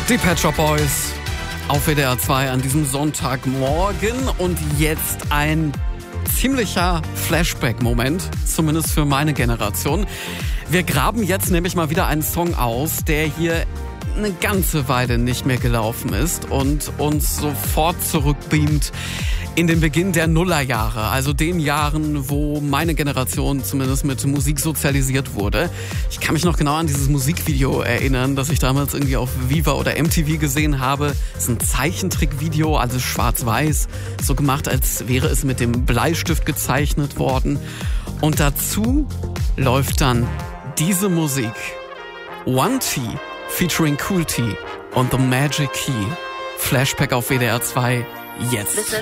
Die Pet Shop Boys auf WDR 2 an diesem Sonntagmorgen und jetzt ein ziemlicher Flashback-Moment, zumindest für meine Generation. Wir graben jetzt nämlich mal wieder einen Song aus, der hier eine ganze Weile nicht mehr gelaufen ist und uns sofort zurückbeamt in den Beginn der Nullerjahre, also den Jahren, wo meine Generation zumindest mit Musik sozialisiert wurde. Ich kann mich noch genau an dieses Musikvideo erinnern, das ich damals irgendwie auf Viva oder MTV gesehen habe. Es ist ein Zeichentrickvideo, also schwarz-weiß, so gemacht, als wäre es mit dem Bleistift gezeichnet worden. Und dazu läuft dann diese Musik. One T featuring Cool T und The Magic Key. Flashback auf WDR 2 jetzt.